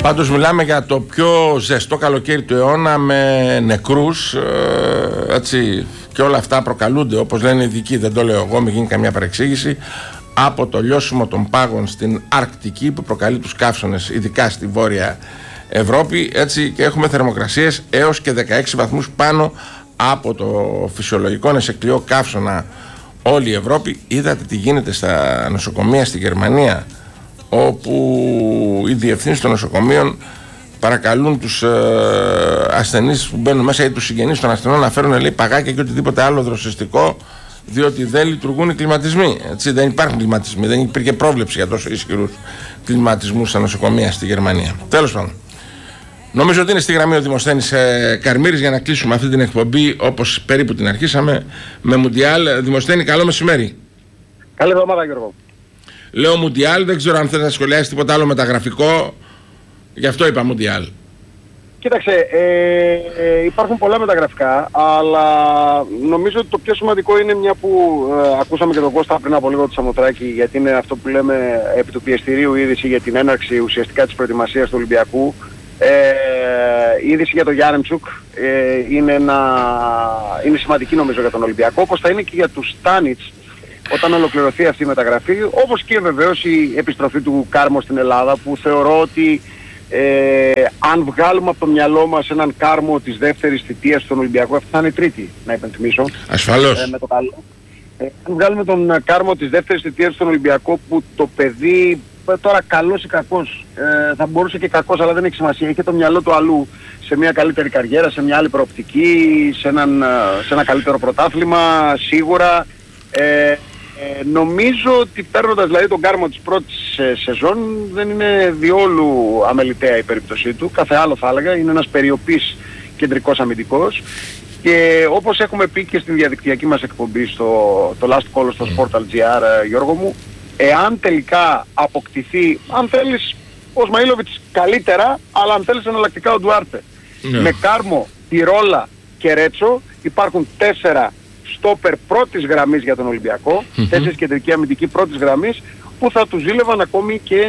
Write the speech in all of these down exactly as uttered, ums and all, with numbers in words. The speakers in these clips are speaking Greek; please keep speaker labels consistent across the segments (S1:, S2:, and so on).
S1: Πάντως μιλάμε για το πιο ζεστό καλοκαίρι του αιώνα, με νεκρούς, ε, έτσι, και όλα αυτά προκαλούνται, όπως λένε οι ειδικοί, δεν το λέω εγώ, μην γίνει καμιά παρεξήγηση, από το λιώσιμο των πάγων στην Αρκτική που προκαλεί τους καύσωνες, ειδικά στη Βόρεια Ευρώπη, έτσι, και έχουμε θερμοκρασίες έως και δεκαέξι βαθμούς πάνω από το φυσιολογικό νεσεκλειό καύσωνα όλη η Ευρώπη. Είδατε τι γίνεται στα νοσοκομεία στη Γερμανία, όπου οι διευθύνσεις των νοσοκομείων παρακαλούν τους ε, ασθενείς που μπαίνουν μέσα ή τους συγγενείς των ασθενών να φέρουν, λέει, παγάκια και οτιδήποτε άλλο δροσιστικό, διότι δεν λειτουργούν οι κλιματισμοί. Έτσι, δεν υπάρχουν κλιματισμοί, δεν υπήρχε πρόβλεψη για τόσο ισχυρούς κλιματισμούς στα νοσοκομεία στη Γερμανία. Τέλος πάντων, νομίζω ότι είναι στη γραμμή ο Δημοσθένης ε, Καρμύρης για να κλείσουμε αυτή την εκπομπή όπως περίπου την αρχίσαμε, με Μουντιάλ. Δημοσθένη, καλό μεσημέρι.
S2: Καλή εβδομάδα, Γιώργο.
S1: Λέω Μουντιάλ, δεν ξέρω αν θέλει να σχολιάσει τίποτα άλλο μεταγραφικό, γι' αυτό είπα Μουντιάλ.
S2: Κοίταξε, ε, ε, υπάρχουν πολλά μεταγραφικά, αλλά νομίζω ότι το πιο σημαντικό είναι, μια που ε, ακούσαμε και τον Κώστα πριν από λίγο του Σαμοθράκη, γιατί είναι αυτό που λέμε επί του πιεστηρίου είδηση για την έναρξη ουσιαστικά της προετοιμασίας του Ολυμπιακού. Ε, η είδηση για τον Γιάρεμτσουκ ε, είναι, ένα, είναι σημαντική νομίζω για τον Ολυμπιακό, όπως θα είναι και για τους Στάνιτς όταν ολοκληρωθεί αυτή η μεταγραφή, όπως και βεβαίως η επιστροφή του Κάρμο στην Ελλάδα, που θεωρώ ότι ε, αν βγάλουμε από το μυαλό μας έναν Κάρμο της δεύτερης θητείας στον Ολυμπιακό, αυτή θα είναι η τρίτη, να υπενθυμίσω. Ασφαλώς. Ε, με το καλό. Ε, αν βγάλουμε τον Κάρμο της δεύτερης θητείας στον Ολυμπιακό, που το παιδί τώρα καλός ή κακός, ε, θα μπορούσε και κακός, αλλά δεν έχει σημασία, έχει το μυαλό του αλλού, σε μια καλύτερη καριέρα, σε μια άλλη προοπτική, σε, έναν, σε ένα καλύτερο πρωτάθλημα, σίγουρα. Ε, Ε, νομίζω ότι παίρνοντας δηλαδή τον Κάρμο της πρώτης ε, σεζόν, δεν είναι διόλου αμεληταία η περίπτωσή του, κάθε άλλο θα έλεγα, είναι ένας περιοπής κεντρικός αμυντικός, και όπως έχουμε πει και στην διαδικτυακή μας εκπομπή στο το Last Call στο Sport.gr, ε, Γιώργο μου, εάν τελικά αποκτηθεί, αν θέλεις ο Σμαΐλοβιτς καλύτερα, αλλά αν θέλεις εναλλακτικά ο Ντουάρτε, yeah. με Κάρμο, Τιρόλα και Ρέτσο υπάρχουν τέσσερα στόπερ πρώτης γραμμής για τον Ολυμπιακό, mm-hmm. τέσσερις κεντρικοί αμυντικοί πρώτης γραμμής, που θα του ζήλευαν ακόμη και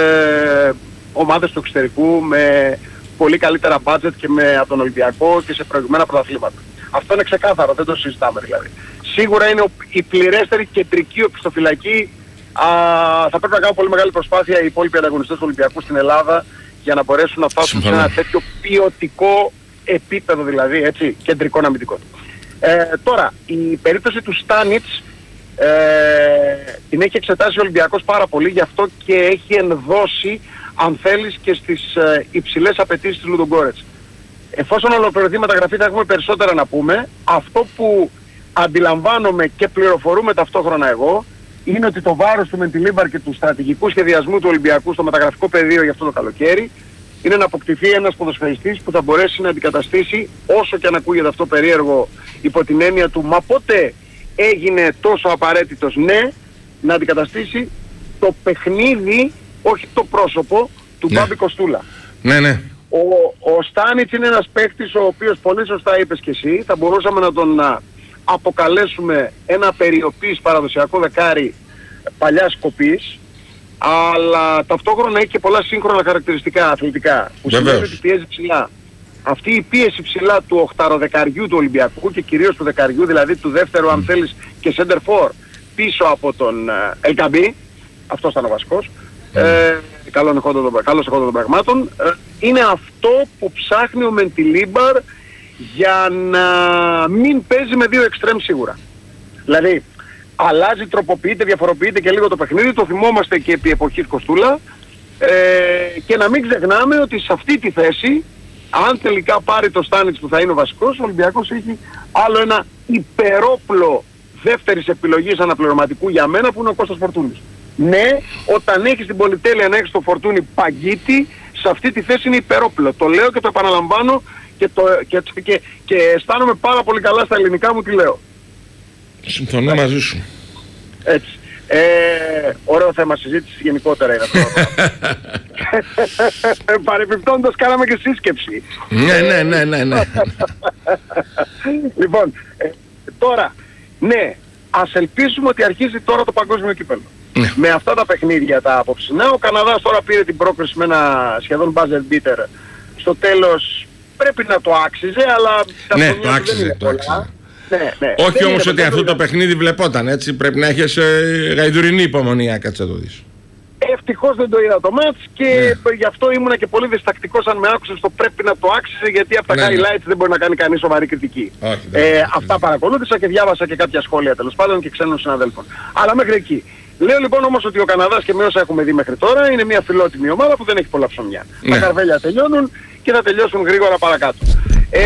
S2: ε, ομάδες του εξωτερικού με πολύ καλύτερα budget και με, από τον Ολυμπιακό και σε προηγουμένα πρωταθλήματα. Αυτό είναι ξεκάθαρο, δεν το συζητάμε δηλαδή. Σίγουρα είναι η πληρέστερη κεντρική οπισθοφυλακή. Α, θα πρέπει να κάνουν πολύ μεγάλη προσπάθεια οι υπόλοιποι ανταγωνιστές του Ολυμπιακού στην Ελλάδα για να μπορέσουν να φτάσουν σε ένα τέτοιο ποιοτικό επίπεδο, δηλαδή, έτσι, κεντρικών αμυντικών. Ε, τώρα, η περίπτωση του Στάνιτς ε, την έχει εξετάσει ο Ολυμπιακός πάρα πολύ, γι' αυτό και έχει ενδώσει, αν θέλεις, και στις ε, υψηλές απαιτήσεις του Λουντογκόρετς. Εφόσον ολοκληρωθεί η μεταγραφή θα έχουμε περισσότερα να πούμε. Αυτό που αντιλαμβάνομαι και πληροφορούμε ταυτόχρονα εγώ, είναι ότι το βάρος του Μεντιλίμπαρ και του στρατηγικού σχεδιασμού του Ολυμπιακού στο μεταγραφικό πεδίο για αυτό το καλοκαίρι είναι να αποκτηθεί ένας ποδοσφαιριστής που θα μπορέσει να αντικαταστήσει, όσο και αν ακούγεται αυτό περίεργο, υπό την έννοια του «μα πότε έγινε τόσο απαραίτητος», ναι, να αντικαταστήσει το παιχνίδι, όχι το πρόσωπο, του ναι. Μπάμπη Κοστούλα.
S1: Ναι, ναι.
S2: Ο, ο Στάνιτς είναι ένας παίκτης ο οποίος, πολύ σωστά είπες και εσύ, θα μπορούσαμε να τον να αποκαλέσουμε ένα περιοπής παραδοσιακό δεκάρι παλιάς κοπής, αλλά ταυτόχρονα έχει και πολλά σύγχρονα χαρακτηριστικά αθλητικά, που σημαίνει ότι πιέζει ψηλά. Αυτή η πίεση ψηλά του οχταροδεκαριού του Ολυμπιακού και κυρίως του δεκαριού, δηλαδή του δεύτερου mm. αν θέλεις και center for πίσω από τον Ελκαμπή, αυτός ήταν ο βασικός, mm. ε, καλός εχόντων των πραγμάτων, ε, είναι αυτό που ψάχνει ο Μεντιλίμπαρ για να μην παίζει με δύο εξτρέμ σίγουρα. Δηλαδή, αλλάζει, τροποποιείται, διαφοροποιείται και λίγο το παιχνίδι, το θυμόμαστε και επί εποχής Κοστούλα, ε, και να μην ξεχνάμε ότι σε αυτή τη θέση, αν τελικά πάρει το Στάνιτς που θα είναι ο βασικός, ο Ολυμπιακός έχει άλλο ένα υπερόπλο δεύτερης επιλογής αναπληρωματικού για μένα, που είναι ο Κώστας Φορτούνης. Ναι, όταν έχεις την πολυτέλεια να έχεις το Φορτούνη παγίτη, σε αυτή τη θέση είναι υπερόπλο. Το λέω και το επαναλαμβάνω και, το, και, και, και αισθάνομαι πάρα πολύ καλά στα ελληνικά μου τι λέω.
S1: Συμφωνώ μαζί σου.
S2: Έτσι. Ε, ωραίο θέμα συζήτηση γενικότερα είναι αυτό. Παρεπιπτόντως κάναμε και σύσκεψη.
S1: Ναι, ναι, ναι, ναι, ναι.
S2: Λοιπόν, ε, τώρα, ναι, ας ελπίσουμε ότι αρχίζει τώρα το παγκόσμιο κύπελλο.
S1: Ναι.
S2: Με αυτά τα παιχνίδια τα απόψινά, ο Καναδάς τώρα πήρε την πρόκριση με ένα σχεδόν buzzer beater. Στο τέλος πρέπει να το άξιζε, αλλά τα
S1: ναι,
S2: χρονιά
S1: το άξιζε,
S2: δεν είναι
S1: το άξιζε.
S2: Ναι, ναι.
S1: Όχι
S2: δεν
S1: όμως
S2: είναι
S1: ότι αυτό το
S2: είναι...
S1: παιχνίδι βλεπόταν, έτσι. Πρέπει να έχεις ε, γαϊδουρινή υπομονή, κάτσε να το δεις.
S2: Ευτυχώς δεν το είδα το μάτς και ναι. Γι' αυτό ήμουνα και πολύ διστακτικός αν με άκουσες στο πρέπει να το άξιζε, γιατί από τα ναι, highlights ναι. δεν μπορεί να κάνει κανείς σοβαρή κριτική. Όχι, ε, ναι, αυτά παρακολούθησα και διάβασα και κάποια σχόλια τέλος πάντων και ξένων συναδέλφων. Αλλά μέχρι εκεί. Λέω λοιπόν όμως ότι ο Καναδάς και με όσα έχουμε δει μέχρι τώρα είναι μια φιλότιμη ομάδα που δεν έχει πολλά ψωμιά. Ναι. Τα καρβέλια τελειώνουν και θα τελειώσουν γρήγορα παρακάτω. Ε,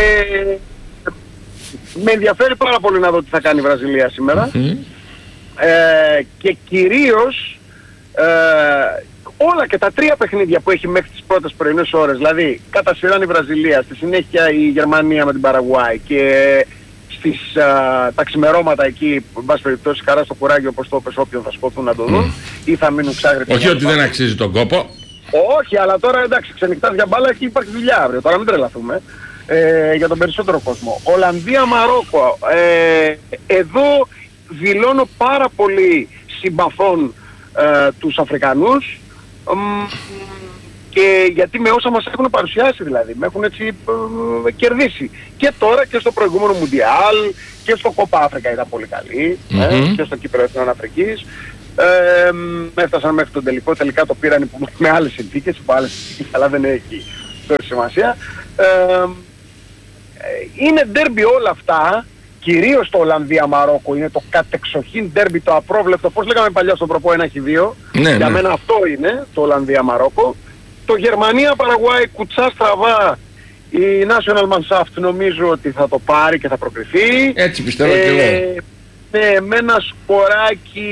S2: με ενδιαφέρει πάρα πολύ να δω τι θα κάνει η Βραζιλία σήμερα. Mm-hmm. Ε, και κυρίως ε, όλα και τα τρία παιχνίδια που έχει μέχρι τις πρώτες πρωινές ώρες, δηλαδή κατά σειράν η Βραζιλία, στη συνέχεια η Γερμανία με την Παραγουάη και στις, α, τα ξημερώματα εκεί, εν πάση περιπτώσει, χαρά στο κουράγιο όπως το πες, όποιον θα σκοτούν να το δουν mm. ή θα μείνουν ξάγρυπτοι.
S1: Όχι ότι δεν αξίζει τον κόπο.
S2: Όχι, αλλά τώρα εντάξει, ξενυχτάς για μπάλα και υπάρχει δουλειά αύριο, τώρα μην τρελαθούμε. Ε, για τον περισσότερο κόσμο. Ολλανδία, Μαρόκο. Ε, εδώ δηλώνω πάρα πολύ συμπαθών ε, τους Αφρικανούς ε, και γιατί με όσα μας έχουν παρουσιάσει δηλαδή, με έχουν έτσι ε, κερδίσει. Και τώρα και στο προηγούμενο Μουντιάλ και στο Κόπα Αφρικα ήταν πολύ καλή mm-hmm. ε, και στο Κύπρο Εθνών Αφρικής. Ε, έφτασαν μέχρι τον τελικό, τελικά το πήραν με άλλες συνθήκες, άλλες συνθήκες, αλλά δεν έχει τώρα σημασία. Ε, είναι ντέρμπι όλα αυτά, κυρίως το Ολλανδία-Μαρόκο είναι το κατεξοχήν ντέρμπι, το απρόβλεπτο, πώς λέγαμε παλιά στον προπό ένα έχει δύο, ναι, για ναι. μένα αυτό είναι το Ολλανδία-Μαρόκο. Το Γερμανία-Παραγουάη κουτσά στραβά, η National Mannschaft νομίζω ότι θα το πάρει και θα προκριθεί.
S1: Έτσι πιστεύω ε, και εγώ.
S2: Ναι, με ένα σποράκι,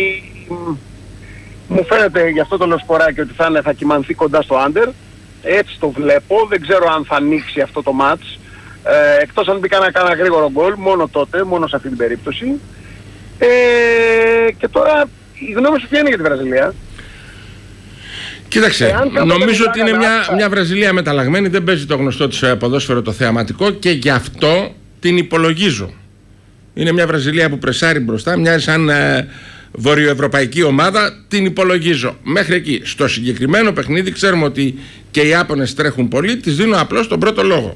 S2: μου φαίνεται γι' αυτό το λέω σποράκι ότι θα, είναι, θα κυμανθεί κοντά στο άντερ. Έτσι το βλέπω, δεν ξέρω αν θα ανοίξει αυτό το μάτς. Ε, εκτός αν μπήκα να κάνω γρήγορο γκολ, μόνο τότε, μόνο σε αυτή την περίπτωση. Ε, και τώρα η γνώμη σου ποια είναι για τη Βραζιλία?
S1: Κοίταξε, ε, νομίζω ότι είναι μια, μια Βραζιλία μεταλλαγμένη, δεν παίζει το γνωστό της ποδόσφαιρο το θεαματικό και γι' αυτό την υπολογίζω. Είναι μια Βραζιλία που πρεσάρει μπροστά, μοιάζει σαν ε, βορειοευρωπαϊκή ομάδα, την υπολογίζω. Μέχρι εκεί, στο συγκεκριμένο παιχνίδι ξέρουμε ότι και οι Ιάπωνες τρέχουν πολύ, τις δίνω απλώς τον πρώτο λόγο.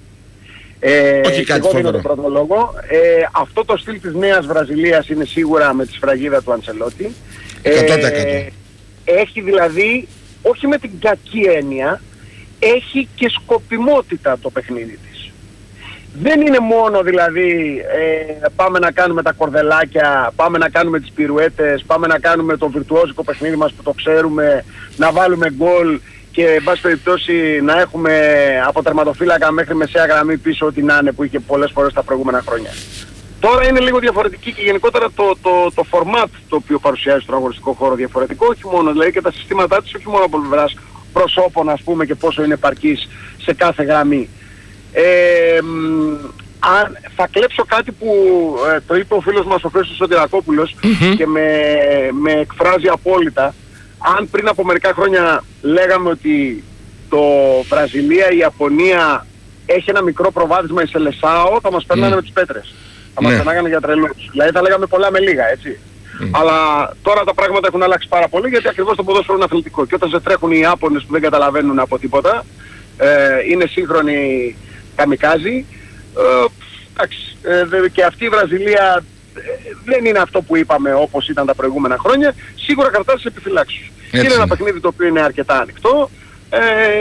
S2: Ε, Όχι κάτι εγώ τον πρώτο λόγο. Ε, αυτό το στυλ της νέας Βραζιλίας είναι σίγουρα με τη σφραγίδα του Αντσελότη.
S1: εκατό τοις εκατό. Ε,
S2: έχει δηλαδή, όχι με την κακή έννοια, έχει και σκοπιμότητα το παιχνίδι της. Δεν είναι μόνο δηλαδή ε, πάμε να κάνουμε τα κορδελάκια, πάμε να κάνουμε τις πυρουέτες, πάμε να κάνουμε το βιρτουόζικο παιχνίδι μας που το ξέρουμε, να βάλουμε γκολ και εν πάση περιπτώσει να έχουμε από τερματοφύλακα μέχρι μεσαία γραμμή πίσω ό,τι να είναι που είχε πολλές φορές τα προηγούμενα χρόνια. Τώρα είναι λίγο διαφορετική και γενικότερα το, το, το format το οποίο παρουσιάζει στον αγωνιστικό χώρο διαφορετικό, όχι μόνο δηλαδή και τα συστήματά της, όχι μόνο από πλευράς προσώπων ας πούμε και πόσο είναι επαρκής σε κάθε γραμμή. Ε, αν, θα κλέψω κάτι που ε, το είπε ο φίλος μας ο Χρήστος Σωτηρακόπουλος mm-hmm. και με, με εκφράζει απόλυτα. Αν πριν από μερικά χρόνια λέγαμε ότι το Βραζιλία, η Ιαπωνία έχει ένα μικρό προβάδισμα η Σελεσάο, θα μας περνάνε mm. με τις πέτρες. Θα μας ναι. περνάγανε για τρελούς. Δηλαδή θα λέγαμε πολλά με λίγα, έτσι. Mm. Αλλά τώρα τα πράγματα έχουν αλλάξει πάρα πολύ γιατί ακριβώς το ποδόσφαιρο είναι αθλητικό. Και όταν σε τρέχουν οι Ιάπωνες που δεν καταλαβαίνουν από τίποτα, ε, είναι σύγχρονοι καμικάζοι, ε, εντάξει, ε, και αυτή η Βραζιλία δεν είναι αυτό που είπαμε όπως ήταν τα προηγούμενα χρόνια, σίγουρα κρατά τις επιφυλάξεις. Είναι ένα παιχνίδι το οποίο είναι αρκετά ανοιχτό. Ε,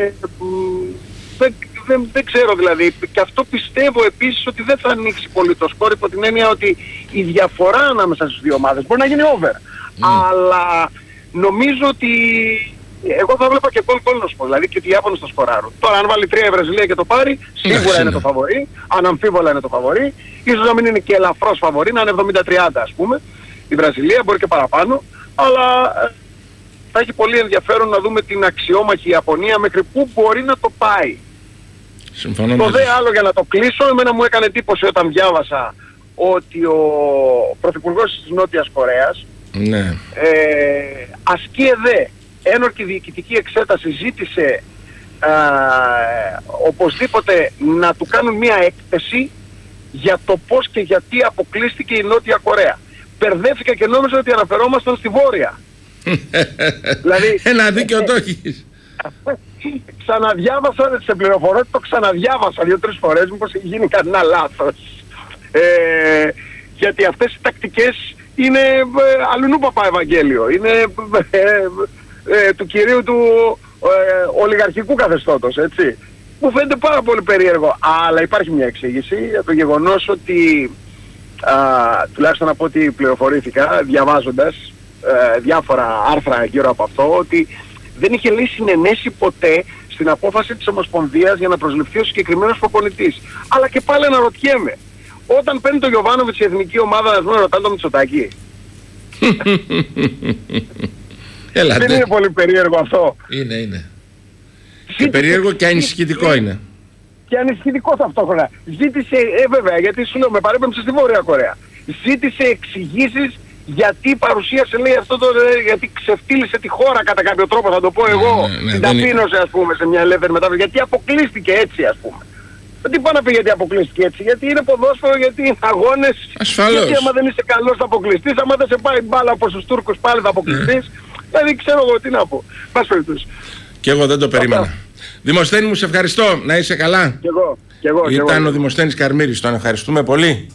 S2: δεν, δεν, δεν ξέρω δηλαδή, και αυτό πιστεύω επίσης ότι δεν θα ανοίξει πολύ το σκορ υπό την έννοια ότι η διαφορά ανάμεσα στις δύο ομάδες μπορεί να γίνει over. Mm. Αλλά νομίζω ότι εγώ θα βλέπα και γκολ γκολ να σου πω, δηλαδή και ότι οι Ιάπωνες θα σκοράρουν. Τώρα αν βάλει τρία η Βραζιλία και το πάρει, σίγουρα είναι το φαβορί, αναμφίβολα είναι το φαβορί, ίσως να μην είναι και ελαφρώς φαβορί, να είναι εβδομήντα τριάντα ας πούμε, η Βραζιλία μπορεί και παραπάνω, αλλά ε, θα έχει πολύ ενδιαφέρον να δούμε την αξιόμαχη Ιαπωνία μέχρι πού μπορεί να το πάει.
S1: Συμφωνώ.
S2: Το δε άλλο για να το κλείσω, εμένα μου έκανε εντύπωση όταν διάβασα ότι ο Πρωθυπουργός της Νότιας Κορέας
S1: ναι.
S2: ε, ασκεί εδέ ένορκη διοικητική εξέταση, ζήτησε α, οπωσδήποτε να του κάνουν μια έκθεση για το πώς και γιατί αποκλείστηκε η Νότια Κορέα. μπερδεύτηκα και νόμιζα ότι αναφερόμασταν στη Βόρεια. Δηλαδή,
S1: ένα δίκαιο το έχεις.
S2: Ξαναδιάβασα, σε πληροφορώ ότι το ξαναδιάβασα δύο-τρεις φορές, μήπως έχει γίνει κανένα λάθος. Ε, γιατί αυτές οι τακτικές είναι ε, αλλουνού παπά Ευαγγέλιο. Είναι ε, ε, του κυρίου του ε, ολιγαρχικού καθεστώτος, έτσι. Μου φαίνεται πάρα πολύ περίεργο. Αλλά υπάρχει μια εξήγηση για το γεγονός ότι, α, τουλάχιστον από ό,τι πληροφορήθηκα, διαβάζοντας ε, διάφορα άρθρα γύρω από αυτό, ότι δεν είχε λέει συνενέσει ποτέ στην απόφαση της Ομοσπονδίας για να προσληφθεί ο συγκεκριμένος προπονητής. Αλλά και πάλι αναρωτιέμαι, όταν παίρνει το Γιοβάνοβιτς η εθνική ομάδα, ας πούμε, ρωτάνε το Μητσοτάκη. Δεν είναι πολύ περίεργο αυτό?
S1: Είναι, είναι. Και περίεργο και ανησυχητικό είναι.
S2: Και ανησυχητικό ταυτόχρονα. Ζήτησε, ε βέβαια, γιατί σου λέω, με παρέπεμψε στη Βόρεια Κορέα. Ζήτησε εξηγήσεις γιατί παρουσίασε, λέει, αυτό το, γιατί ξεφτύλισε τη χώρα κατά κάποιο τρόπο, θα το πω εγώ.
S1: Ναι, ναι,
S2: την
S1: ναι,
S2: ταπείνωσε, ας πούμε, σε μια ελεύθερη μετάφραση. Γιατί αποκλείστηκε έτσι, ας πούμε. Τι πάει να πει γιατί αποκλείστηκε έτσι? Γιατί είναι ποδόσφαιρο, γιατί είναι αγώνες.
S1: Ασφαλώς.
S2: Γιατί άμα δεν είσαι καλός θα αποκλειστείς, άμα δεν σε πάει μπάλα από τους Τούρκους πάλι θα αποκλειστείς. Δηλαδή ξέρω εγώ τι να πω. Πας περιπτώσει.
S1: Και εγώ δεν το περίμενα. Δημοσθένη μου, σε ευχαριστώ. Να είσαι καλά.
S2: Κι εγώ. Κι εγώ.
S1: Ήταν
S2: εγώ.
S1: ο Δημοσθένης Καρμύρης. Τον ευχαριστούμε πολύ.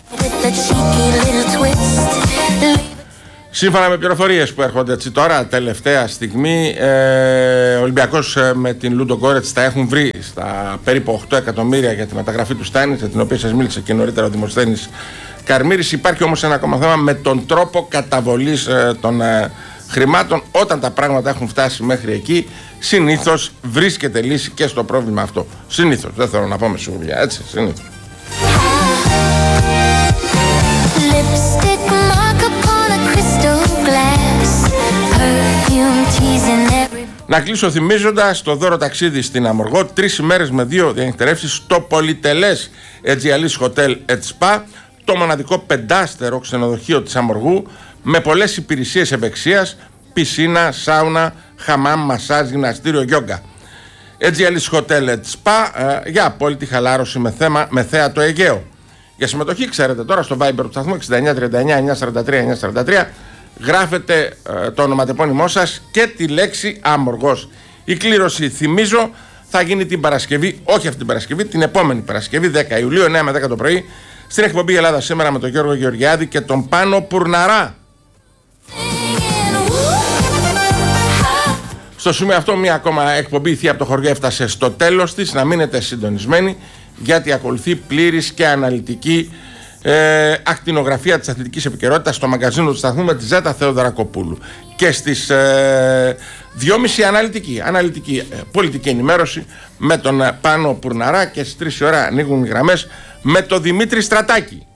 S1: Σύμφωνα με πληροφορίες που έρχονται έτσι τώρα, τελευταία στιγμή, ε, ο Ολυμπιακός ε, με την Λούντο Γκόρετς τα έχουν βρει στα περίπου οκτώ εκατομμύρια για τη μεταγραφή του Στάνιτς, για την οποία σας μίλησε και νωρίτερα ο Δημοσθένης Καρμύρης. Υπάρχει όμως ένα ακόμα θέμα με τον τρόπο καταβολής ε, των ε, χρημάτων. Όταν τα πράγματα έχουν φτάσει μέχρι εκεί, συνήθως βρίσκεται λύση και στο πρόβλημα αυτό. Συνήθως, δεν θέλω να πω με σιγουριά, έτσι, συνήθως. Να κλείσω θυμίζοντας το δώρο ταξίδι στην Αμοργό, τρεις ημέρες με δύο διανυκτερεύσεις στο πολυτελές Aegealis Hotel and Spa, το μοναδικό πεντάστερο ξενοδοχείο της Αμοργού με πολλές υπηρεσίες ευεξίας, πισίνα, σάουνα, χαμάμ, μασάζ, γυμναστήριο, γιόγκα. Aegealis Hotel and Spa ε, για απόλυτη χαλάρωση με, θέμα, με θέα το Αιγαίο. Για συμμετοχή, ξέρετε τώρα, στο Viber του σταθμού εξήντα εννιά τριάντα εννιά εννιακόσια σαράντα τρία εννιακόσια σαράντα τρία, γράφετε ε, το ονοματεπώνυμό σας και τη λέξη Άμοργος. Η κλήρωση, θυμίζω, θα γίνει την Παρασκευή, όχι αυτή την Παρασκευή, την επόμενη Παρασκευή, δέκα Ιουλίου, εννιά με δέκα το πρωί, στην εκπομπή Ελλάδα Σήμερα με τον Γιώργο Γεωργιάδη και τον Πάνο Πουρναρά. Στο σημείο αυτό, μια ακόμα εκπομπή Θεία από το χωριό έφτασε στο τέλος της. Να μείνετε συντονισμένοι, γιατί ακολουθεί πλήρης και αναλυτική Ε, ακτινογραφία της αθλητικής επικαιρότητας στο μαγκαζίνο του σταθμού με τη Ζέτα Θεοδωρακοπούλου. Και στις ε, δυόμιση αναλυτική, αναλυτική ε, πολιτική ενημέρωση με τον ε, Πάνο Πουρναρά, και στις τρεις η ώρα ανοίγουν οι γραμμές με τον Δημήτρη Στρατάκη.